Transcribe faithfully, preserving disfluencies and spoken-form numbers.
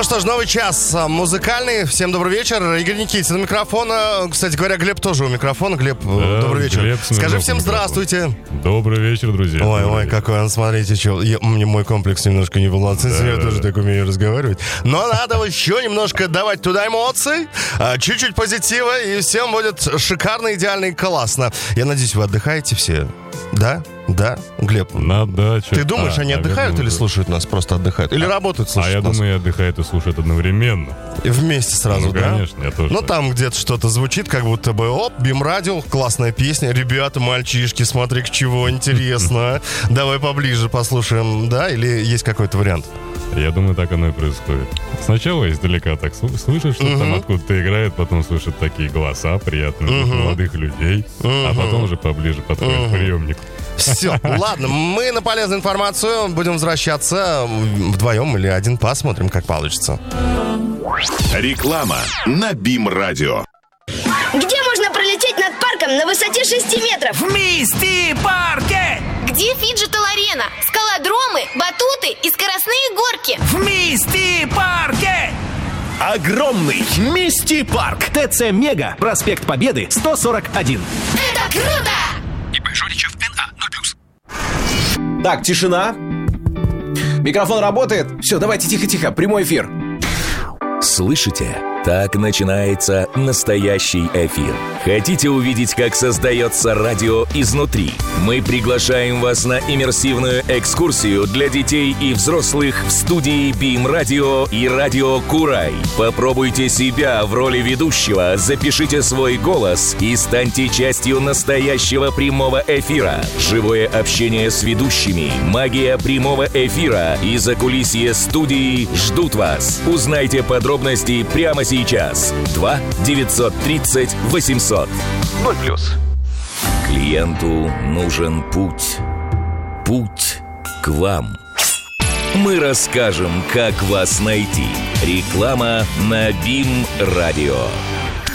Ну что ж, новый час музыкальный. Всем добрый вечер. Игорь Никитин у микрофона. Кстати говоря, Глеб тоже у микрофона. Глеб, да, добрый вечер. Глеб, скажи всем здравствуйте. Добрый вечер, друзья. Ой, добрый ой, вечер. какой он, смотрите, что, я, мне мой комплекс немножко не волнуется, да, я тоже так умею разговаривать. Но надо еще немножко давать туда эмоций, чуть-чуть позитива, и всем будет шикарно, идеально и классно. Я надеюсь, вы отдыхаете все, да? Да, Глеб. На даче. Ты думаешь, а, они отдыхают или слушают нас, просто отдыхают? Или а, работают, слушают А я нас? думаю, отдыхают и слушают одновременно. И вместе сразу, ну, да? конечно, я тоже. Ну, там где-то что-то звучит, как будто бы, оп, Бим-радио, классная песня. Ребята, мальчишки, смотри, к чего интересно. Давай поближе послушаем, да? Или есть какой-то вариант? Я думаю, так оно и происходит. Сначала издалека так слышишь, что uh-huh. там откуда-то играет, потом слышат такие голоса приятные uh-huh. молодых людей, uh-huh. а потом уже поближе подходит uh-huh. приемник. Все, ладно, мы на полезную информацию будем возвращаться вдвоем или один, посмотрим, как получится. Реклама на Бим-радио. Где можно пролететь над парком на высоте шести метров? В Мисти-парке! Где фиджитал-арена, скалодромы, батуты и скоростные горки? В Мисти-парке! Огромный Мисти-парк. ТЦ Мега. Проспект Победы, сто сорок один. Это круто! ИП Жуличев эн а ноль плюс. Так, тишина. Микрофон работает? Все, давайте тихо-тихо, прямой эфир. Слышите? Так начинается настоящий эфир. Хотите увидеть, как создается радио изнутри? Мы приглашаем вас на иммерсивную экскурсию для детей и взрослых в студии Бим-радио и радио Курай. Попробуйте себя в роли ведущего, запишите свой голос и станьте частью настоящего прямого эфира. Живое общение с ведущими, магия прямого эфира и закулисье студии ждут вас. Узнайте подробности прямо сейчас. Сейчас. два девятьсот тридцать восемьсот. ноль плюс. Клиенту нужен путь. Путь к вам. Мы расскажем, как вас найти. Реклама на Бим-радио.